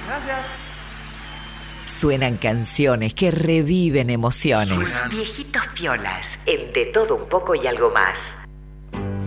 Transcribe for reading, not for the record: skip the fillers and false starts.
Gracias. Suenan canciones que reviven emociones. Viejitos piolas, en De Todo Un Poco y Algo Más.